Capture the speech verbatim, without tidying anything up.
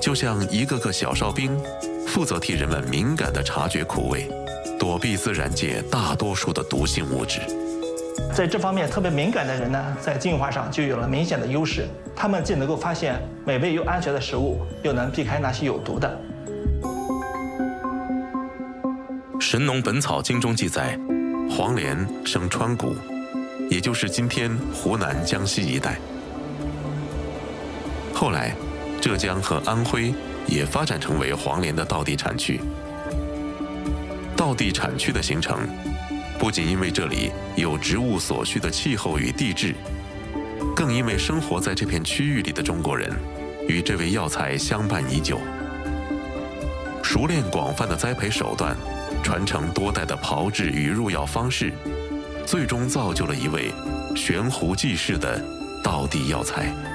就像一个个小哨兵，负责替人们敏感地察觉苦味，躲避自然界大多数的毒性物质。 在这方面特别敏感的人呢，在进化上就有了明显的优势，他们既能够发现美味又安全的食物，又能避开那些有毒的。 《神农本草经》中记载，黄连生川谷，也就是今天湖南、江西一带。后来，浙江和安徽也发展成为黄连的道地产区。道地产区的形成，不仅因为这里有植物所需的气候与地质，更因为生活在这片区域里的中国人与这味药材相伴已久，熟练广泛的栽培手段，传承多代的炮制与入药方式，最终造就了一味悬壶济世的道地药材。